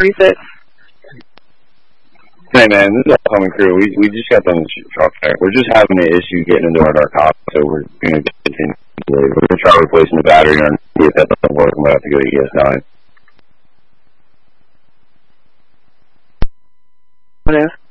36. Hey man, this is all coming crew. We just got done truck check. We're just having an issue getting into our narcotics, so we're gonna continue. We're gonna try replacing the battery and if that doesn't work, I'm gonna have to go to ES9. What is?